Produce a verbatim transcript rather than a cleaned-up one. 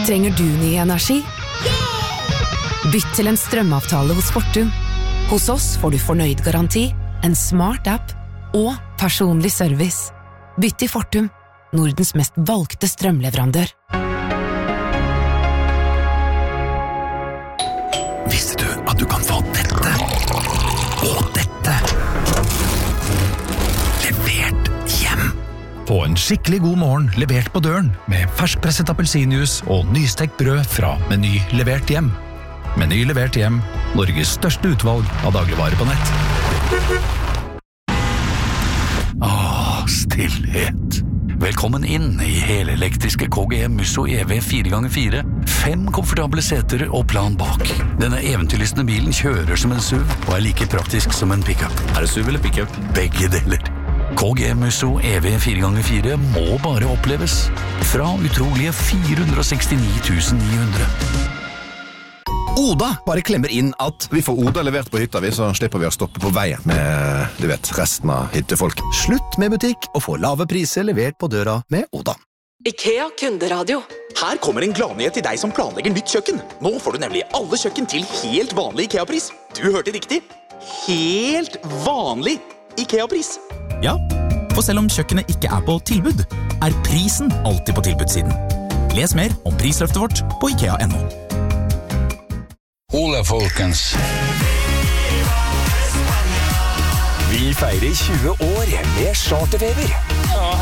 Trenger du ny energi? Bytt til en strømavtale hos Fortum. Hos oss får du fornøyd garanti, en smart app og personlig service. Bytt til Fortum, Nordens mest valgte strømleverandør. Visste du at du kan få dette og dette levert hjem? Få en skikkelig god morgen levert på døren med ferskpresset appelsinjuice og nystekt brød fra Meny levert hjem. Meny levert hjem, Norges største utvalg av dagligvarer på nett. Åh, stillhet. Velkommen inn i helelektriske K G M Musso E V fire ganger fire. Fem komfortable seter og plan bak. Denne eventyrlystne bilen kjører som en SUV og er like praktisk som en pickup. Er det SUV eller pickup? Begge deler. K G M Musso E V fire ganger fire må bare oppleves. Fra utrolige fire hundre og sekstini tusen ni hundre. Oda bare klemmer inn at vi får Oda levert på hytta, vi, så slipper vi å stoppe på veien med, du vet, resten av hyttefolk. Slutt med butikk og få lave priser levert på døra med Oda. IKEA kunderadio. Her kommer en gladnyhet til deg som planlegger nytt kjøkken. Nå får du nemlig alle kjøkken til helt vanlig IKEA-pris. Du hørte riktig. Helt vanlig IKEA-pris. Ja, for selv om kjøkkenet ikke er på tilbud, er prisen alltid på tilbudssiden. Les mer om prisløftet vårt på ikea punktum no. Ole, folkens. Vi feirer tjue år med charterfeber. Ja,